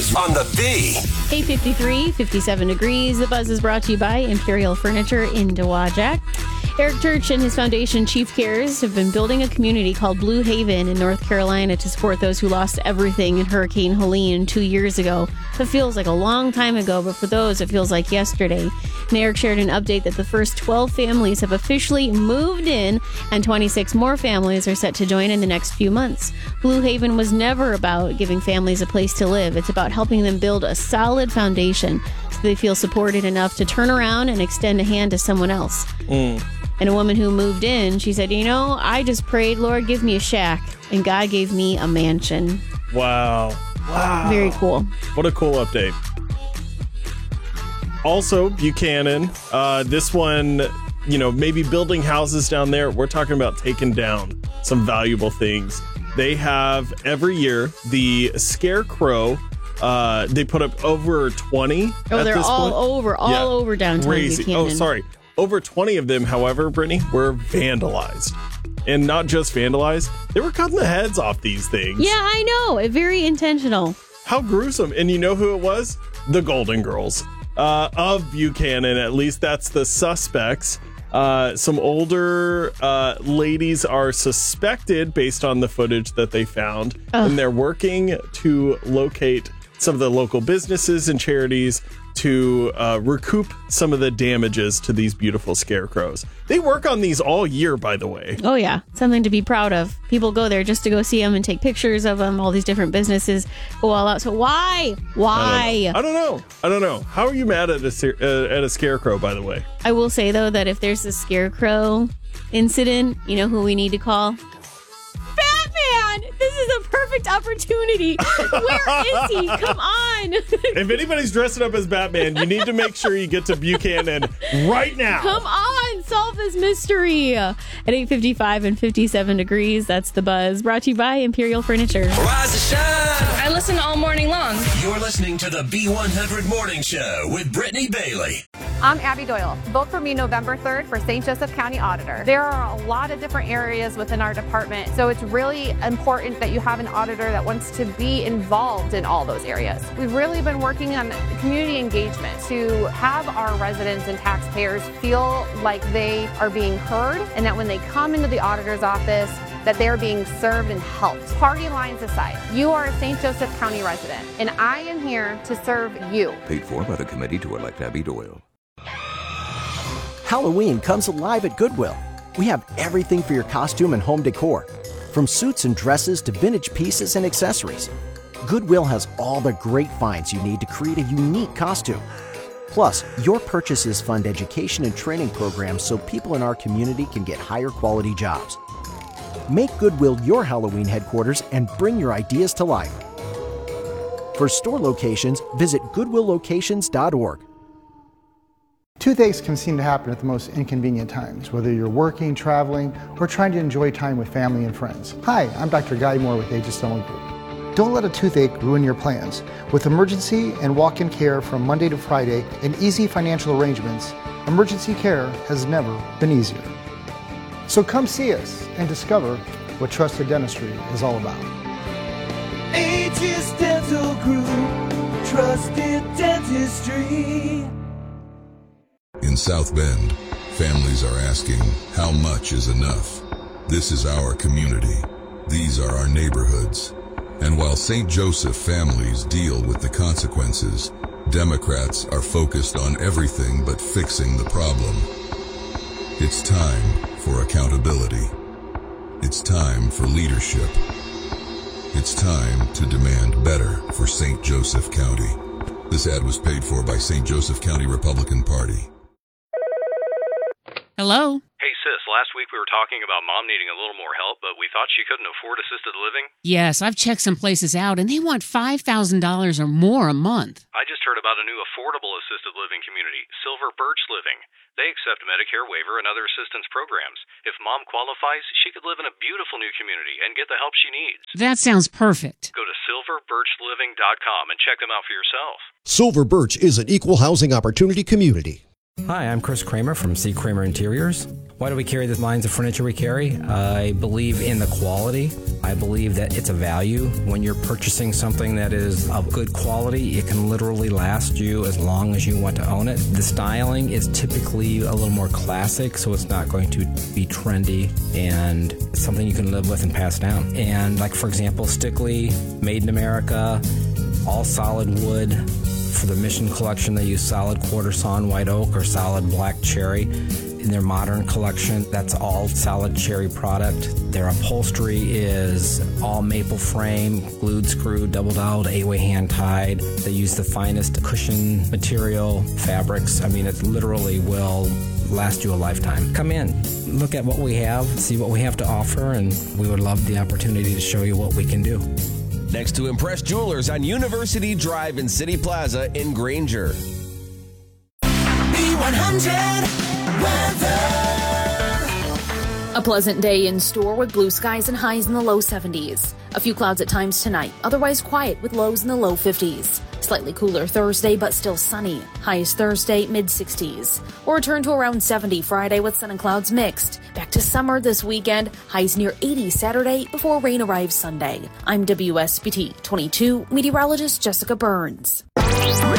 Buzz on the B. 8:53, 57 degrees. The Buzz is brought to you by Imperial Furniture in Dowagiac. Eric Church and his foundation, Chief Cares, have been building a community called Blue Haven in North Carolina to support those who lost everything in Hurricane Helene 2 years ago. It feels like a long time ago, but for those, it feels like yesterday. And Eric shared an update that the first 12 families have officially moved in, and 26 more families are set to join in the next few months. Blue Haven was never about giving families a place to live. It's about helping them build a solid foundation so they feel supported enough to turn around and extend a hand to someone else. And a woman who moved in, she said, I just prayed, Lord, give me a shack. And God gave me a mansion. Wow. Very cool. What a cool update. Also, Buchanan, this one, maybe building houses down there. We're talking about taking down some valuable things. They have every year the Scarecrow. They put up over 20. Oh, they're all point. over downtown Crazy. Buchanan. Oh, sorry. Over 20 of them, however, Brittany, were vandalized. And not just vandalized, they were cutting the heads off these things. Yeah, I know. Very intentional. How gruesome. And you know who it was? The Golden Girls of Buchanan. At least that's the suspects. Some older ladies are suspected based on the footage that they found. And they're working to locate some of the local businesses and charities to recoup some of the damages to these beautiful scarecrows. They work on these all year, by the way. Oh, yeah. Something to be proud of. People go there just to go see them and take pictures of them. All these different businesses go all out. So why? Why? I don't know. How are you mad at a scarecrow, by the way? I will say, though, that if there's a scarecrow incident, you know who we need to call? Batman! This is a perfect opportunity. Where is he? Come on. If anybody's dressing up as Batman, you need to make sure you get to Buchanan right now. Come on, solve this mystery. At 8:55 and 57 degrees, that's the Buzz. Brought to you by Imperial Furniture. Rise and shine. I listen all morning long. You're listening to the B100 Morning Show with Brittany Bailey. I'm Abby Doyle. Vote for me November 3rd for St. Joseph County Auditor. There are a lot of different areas within our department, so it's really important that you have an auditor that wants to be involved in all those areas. We've really been working on community engagement to have our residents and taxpayers feel like they are being heard, and that when they come into the auditor's office, that they're being served and helped. Party lines aside, you are a St. Joseph County resident, and I am here to serve you. Paid for by the committee to elect Abby Doyle. Halloween comes alive at Goodwill. We have everything for your costume and home decor, from suits and dresses to vintage pieces and accessories. Goodwill has all the great finds you need to create a unique costume. Plus, your purchases fund education and training programs so people in our community can get higher quality jobs. Make Goodwill your Halloween headquarters and bring your ideas to life. For store locations, visit goodwilllocations.org. Toothaches can seem to happen at the most inconvenient times, whether you're working, traveling, or trying to enjoy time with family and friends. Hi, I'm Dr. Guy Moore with Aegis Dental Group. Don't let a toothache ruin your plans. With emergency and walk-in care from Monday to Friday and easy financial arrangements, emergency care has never been easier. So come see us and discover what trusted dentistry is all about. Aegis Dental Group, trusted dentistry. In South Bend, families are asking, how much is enough? This is our community. These are our neighborhoods. And while St. Joseph families deal with the consequences, Democrats are focused on everything but fixing the problem. It's time for accountability. It's time for leadership. It's time to demand better for St. Joseph County. This ad was paid for by St. Joseph County Republican Party. Hello? Hey, sis, last week we were talking about mom needing a little more help, but we thought she couldn't afford assisted living. Yes, I've checked some places out, and they want $5,000 or more a month. I just heard about a new affordable assisted living community, Silver Birch Living. They accept Medicare waiver and other assistance programs. If mom qualifies, she could live in a beautiful new community and get the help she needs. That sounds perfect. Go to silverbirchliving.com and check them out for yourself. Silver Birch is an equal housing opportunity community. Hi, I'm Chris Kramer from C. Kramer Interiors. Why do we carry the lines of furniture we carry? I believe in the quality. I believe that it's a value. When you're purchasing something that is of good quality, it can literally last you as long as you want to own it. The styling is typically a little more classic, so it's not going to be trendy, and it's something you can live with and pass down. And like, for example, Stickley, made in America, all solid wood. For the Mission collection, they use solid quarter sawn white oak or solid black cherry. In their modern collection, that's all solid cherry product. Their upholstery is all maple frame, glued, screwed, double doweled, 8-way hand tied. They use the finest cushion material, fabrics. I mean, it literally will last you a lifetime. Come in, look at what we have, see what we have to offer, and we would love the opportunity to show you what we can do. Next to Impress Jewelers on University Drive in City Plaza in Granger. B100 weather. A pleasant day in store with blue skies and highs in the low 70s. A few clouds at times tonight, otherwise quiet with lows in the low 50s. Slightly cooler Thursday, but still sunny. Highs Thursday, mid-60s. We'll return to around 70 Friday with sun and clouds mixed. Back to summer this weekend. Highs near 80 Saturday before rain arrives Sunday. I'm WSBT 22 meteorologist Jessica Burns.